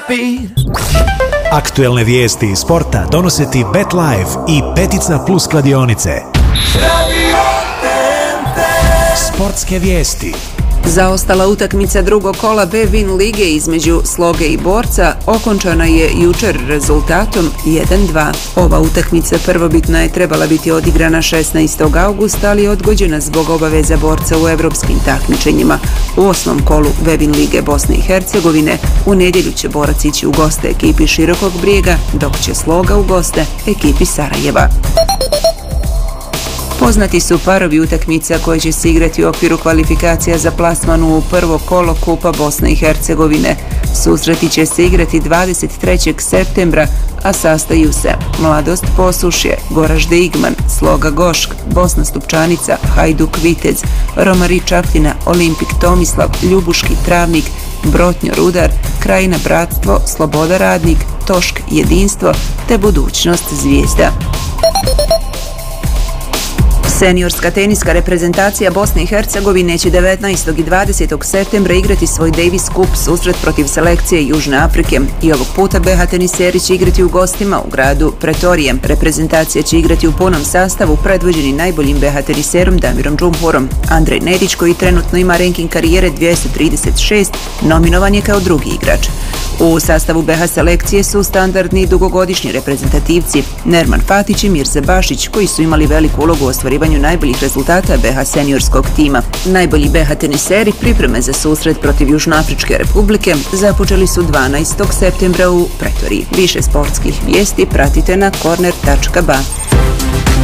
Aktuelne vijesti iz sporta donose ti BetLife i Petica Plus kladionice. Sportske vijesti. Zaostala utakmica drugog kola B-Win lige između Sloge i Borca okončana je jučer rezultatom 1-2. Ova utakmica prvobitno je trebala biti odigrana 16. augusta, ali je odgođena zbog obaveza Borca u evropskim takmičenjima. U 8. kolu B-Win lige Bosne i Hercegovine u nedjelju će Borac ići u goste ekipi Širokog Brijega, dok će Sloga u goste ekipi Sarajeva. Poznati su parovi utakmica koje će se igrati u okviru kvalifikacija za plasman u prvo kolo Kupa Bosne i Hercegovine. Susreti će se igrati 23. septembra, a sastaju se Mladost Posušje, Goražde Igman, Sloga Gošk, Bosna Stupčanica, Hajduk Vitez, Romari Čapljina, Olimpik Tomislav, Ljubuški Travnik, Brotnjo Rudar, Krajina Bratstvo, Sloboda Radnik, Tošk Jedinstvo te Budućnost Zvijezda. Seniorska teniska reprezentacija Bosne i Hercegovine će 19. i 20. septembra igrati svoj Davis Cup susret protiv selekcije Južne Afrike i ovog puta BH teniseri će igrati u gostima u gradu Pretorije. Reprezentacija će igrati u punom sastavu predvođeni najboljim BH teniserom Damirom Džumhurom. Andrej Nedić, koji trenutno ima ranking karijere 236, nominovan je kao drugi igrač. U sastavu BH selekcije su standardni dugogodišnji reprezentativci Nerman Fatić i Mirza Bašić, koji su imali veliku ulogu u ostvarivanju najboljih rezultata BH seniorskog tima. Najbolji BH teniseri pripreme za susret protiv Južnoafričke republike započeli su 12. septembra u Pretoriji. Više sportskih vijesti pratite na corner.ba.